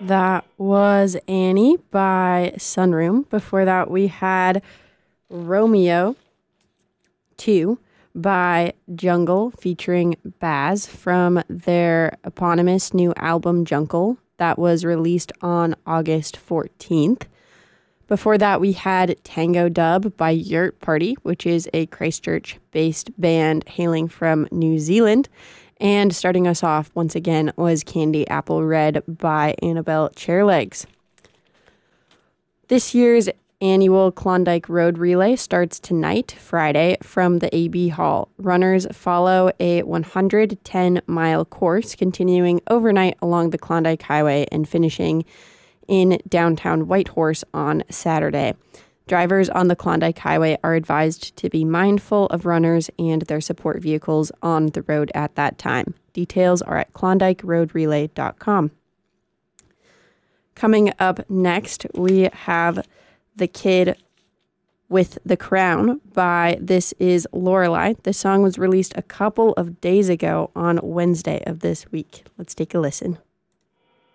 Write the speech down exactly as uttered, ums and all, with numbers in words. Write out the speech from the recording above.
That was Annie by Sunroom. Before that, we had Romeo two by Jungle featuring Baz from their eponymous new album Jungle that was released on August fourteenth. Before that, we had Tango Dub by Yurt Party, which is a Christchurch-based band hailing from New Zealand. And starting us off once again was Candy Apple Red by Annabelle Chairlegs. This year's annual Klondike Road Relay starts tonight, Friday, from the A B Hall. Runners follow a one hundred ten mile course, continuing overnight along the Klondike Highway and finishing in downtown Whitehorse on Saturday. Drivers on the Klondike Highway are advised to be mindful of runners and their support vehicles on the road at that time. Details are at klondike road relay dot com. Coming up next, we have The Kid with the Crown by This Is Lorelei. The song was released a couple of days ago on Wednesday of this week. Let's take a listen.